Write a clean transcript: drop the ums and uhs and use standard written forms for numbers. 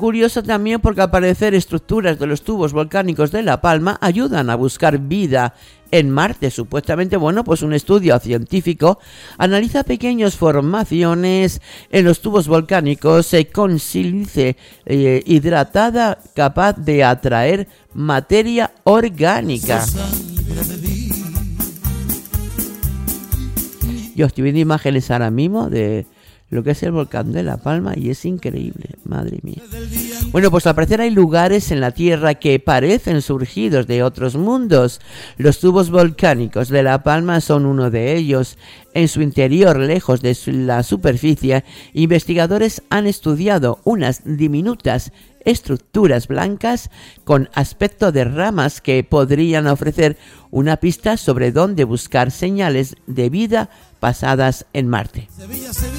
Curioso también porque al parecer estructuras de los tubos volcánicos de La Palma ayudan a buscar vida en Marte. Supuestamente, pues un estudio científico analiza pequeñas formaciones en los tubos volcánicos con sílice hidratada capaz de atraer materia orgánica. Yo estoy viendo imágenes ahora mismo de lo que es el volcán de La Palma y es increíble, madre mía. Pues al parecer hay lugares en la Tierra que parecen surgidos de otros mundos. Los tubos volcánicos de La Palma son uno de ellos. En su interior, lejos de la superficie, investigadores han estudiado unas diminutas estructuras blancas con aspecto de ramas que podrían ofrecer una pista sobre dónde buscar señales de vida pasadas en Marte. Sevilla, Sevilla.